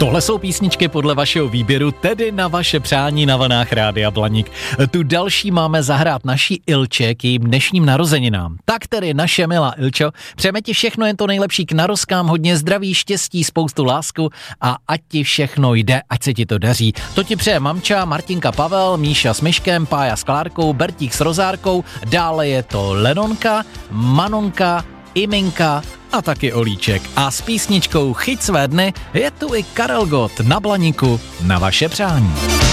Tohle jsou písničky podle vašeho výběru, tedy na vaše přání na vlnách Rádia Blaník. Tu další máme zahrát naší Ilče k jejím dnešním narozeninám. Tak tedy naše milá Ilčo, přejeme ti všechno jen to nejlepší k narozkám, hodně zdraví, štěstí, spoustu lásku a ať ti všechno jde, ať se ti to daří. To ti přeje mamča, Martinka Pavel, Míša s Myškem, Pája s Klárkou, Bertík s Rozárkou, dále je to Lenonka, Manonka, Iminka a taky Olíček. A s písničkou Chyť své dny je tu i Karel Gott na Blaníku na vaše přání.